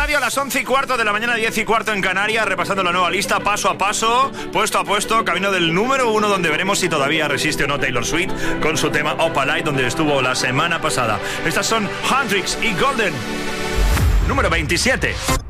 Radio a las 11:15 de la mañana, 10:15 en Canarias, repasando la nueva lista paso a paso, puesto a puesto, camino del número 1, donde veremos si todavía resiste o no Taylor Swift con su tema Opalite, donde estuvo la semana pasada. Estas son Hendrix y Golden. Número 27.